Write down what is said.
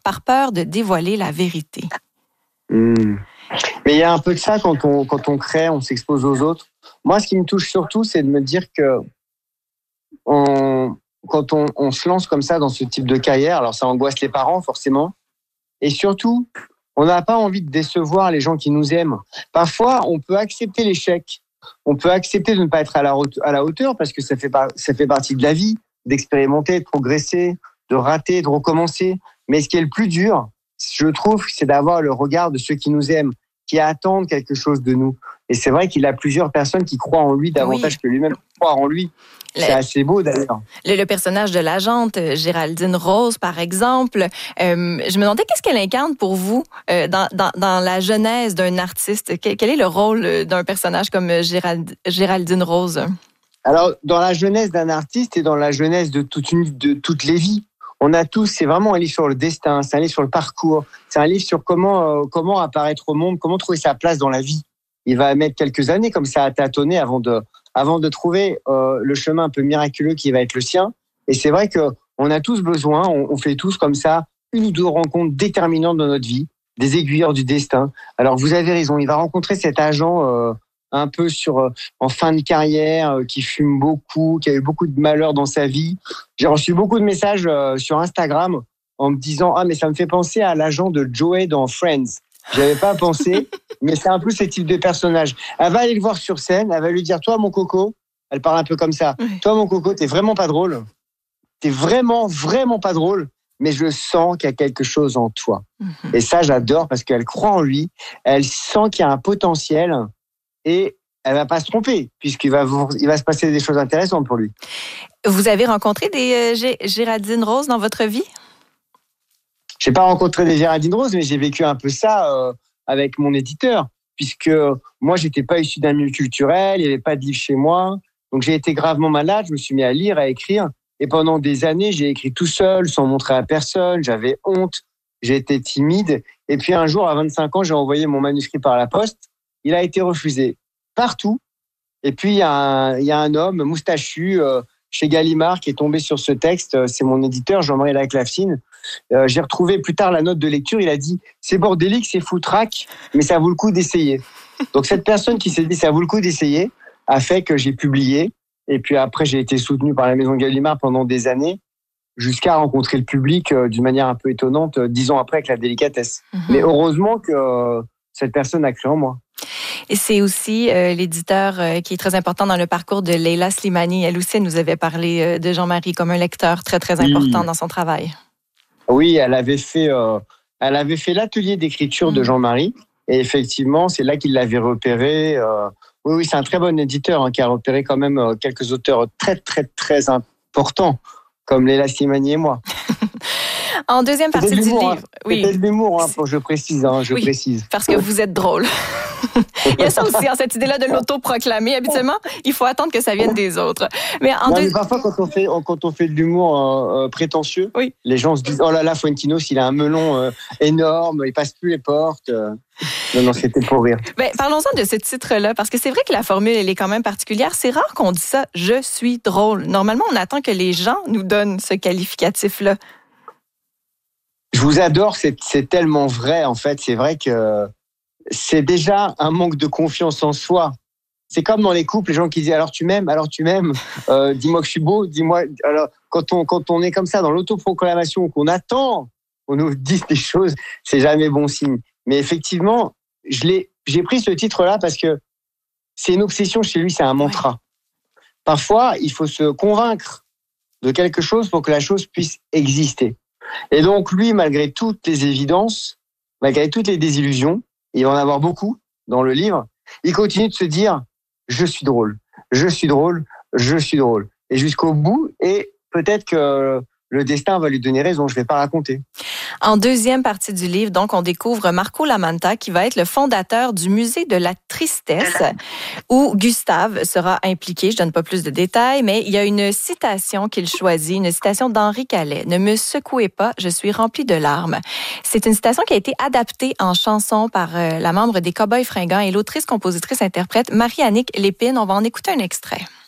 par peur de dévoiler la vérité. Mais il y a un peu de ça quand on crée, on s'expose aux autres. Moi, ce qui me touche surtout, c'est de me dire que quand on se lance comme ça dans ce type de carrière, alors ça angoisse les parents forcément, et surtout, on n'a pas envie de décevoir les gens qui nous aiment. Parfois, on peut accepter l'échec, on peut accepter de ne pas être à la hauteur parce que ça fait partie de la vie, d'expérimenter, de progresser, de rater, de recommencer. Mais ce qui est le plus dur, je trouve, c'est d'avoir le regard de ceux qui nous aiment, qui attendent quelque chose de nous. Et c'est vrai qu'il a plusieurs personnes qui croient en lui davantage que lui-même croit en lui. C'est assez beau d'ailleurs. Le personnage de l'agente Géraldine Rose, par exemple, je me demandais qu'est-ce qu'elle incarne pour vous dans la genèse d'un artiste. Quel est le rôle d'un personnage comme Géraldine Rose? Alors, dans la jeunesse d'un artiste et dans la jeunesse de toutes les vies, on a tous, c'est vraiment un livre sur le destin, c'est un livre sur le parcours, c'est un livre sur comment apparaître au monde, comment trouver sa place dans la vie. Il va mettre quelques années comme ça à tâtonner avant de trouver le chemin un peu miraculeux qui va être le sien. Et c'est vrai que on a tous besoin, on fait tous comme ça une ou deux rencontres déterminantes dans notre vie, des aiguilleurs du destin. Alors vous avez raison, il va rencontrer cet agent un peu en fin de carrière, qui fume beaucoup, qui a eu beaucoup de malheurs dans sa vie. J'ai reçu beaucoup de messages sur Instagram en me disant « Ah, mais ça me fait penser à l'agent de Joey dans Friends ». J'y avais pas pensé, mais c'est un peu ce type de personnage. Elle va aller le voir sur scène, elle va lui dire « Toi, mon coco », elle parle un peu comme ça, « Toi, mon coco, t'es vraiment pas drôle. T'es vraiment, vraiment pas drôle, mais je sens qu'il y a quelque chose en toi. » Et ça, j'adore parce qu'elle croit en lui, elle sent qu'il y a un potentiel et elle va pas se tromper puisqu'il va se passer des choses intéressantes pour lui. Vous avez rencontré des Géraldine Rose dans votre vie? J'ai pas rencontré des Géraldine Rose, mais j'ai vécu un peu ça avec mon éditeur, puisque moi, j'étais pas issu d'un milieu culturel, il y avait pas de livre chez moi, donc j'ai été gravement malade, je me suis mis à lire, à écrire, et pendant des années, j'ai écrit tout seul, sans montrer à personne, j'avais honte, j'ai été timide, et puis un jour, à 25 ans, j'ai envoyé mon manuscrit par la poste, il a été refusé partout, et puis il y a un homme moustachu chez Gallimard qui est tombé sur ce texte, c'est mon éditeur, Jean-Marie Laclavecine. J'ai retrouvé plus tard la note de lecture, il a dit « C'est bordélique, c'est foutraque, mais ça vaut le coup d'essayer ». Donc cette personne qui s'est dit « Ça vaut le coup d'essayer » a fait que j'ai publié, et puis après j'ai été soutenu par la maison Gallimard pendant des années, jusqu'à rencontrer le public d'une manière un peu étonnante 10 ans après avec La Délicatesse. Mais heureusement que cette personne a cru en moi. Et c'est aussi l'éditeur qui est très important dans le parcours de Leila Slimani. Elle aussi nous avait parlé de Jean-Marie comme un lecteur très, très important dans son travail. Oui, elle avait fait l'atelier d'écriture de Jean-Marie. Et effectivement, c'est là qu'il l'avait repéré. Oui, c'est un très bon éditeur qui a repéré quand même quelques auteurs très, très, très importants, comme Leila Slimani et moi. En deuxième partie du livre... C'était de l'humour, je précise. Précise. Parce que vous êtes drôle. Il y a ça aussi, cette idée-là de l'auto-proclamer. Habituellement, il faut attendre que ça vienne des autres. Mais parfois, quand on fait de l'humour prétentieux, les gens se disent « Oh là là, Fuentinos, il a un melon énorme, il passe plus les portes. » Non, c'était pour rire. Parlons-en de ce titre-là, parce que c'est vrai que la formule, elle est quand même particulière. C'est rare qu'on dise ça « je suis drôle ». Normalement, on attend que les gens nous donnent ce qualificatif-là. Je vous adore, c'est tellement vrai, en fait. C'est vrai que c'est déjà un manque de confiance en soi. C'est comme dans les couples, les gens qui disent « alors tu m'aimes, dis-moi que je suis beau, dis-moi... » Alors, quand on est comme ça dans l'autoproclamation, qu'on attend, on nous dise des choses, c'est jamais bon signe. Mais effectivement, j'ai pris ce titre-là parce que c'est une obsession chez lui, c'est un mantra. Parfois, il faut se convaincre de quelque chose pour que la chose puisse exister. Et donc, lui, malgré toutes les évidences, malgré toutes les désillusions, il va en avoir beaucoup dans le livre, il continue de se dire « je suis drôle, je suis drôle, je suis drôle ». Et jusqu'au bout, et peut-être que le destin va lui donner raison, je ne vais pas raconter. En deuxième partie du livre, donc, on découvre Marco Lamanta, qui va être le fondateur du musée de la tristesse, où Gustave sera impliqué. Je donne pas plus de détails, mais il y a une citation qu'il choisit, une citation d'Henri Calais. « Ne me secouez pas, je suis rempli de larmes ». C'est une citation qui a été adaptée en chanson par la membre des Cowboys Fringants et l'autrice, compositrice, interprète Marie-Annick Lépine. On va en écouter un extrait.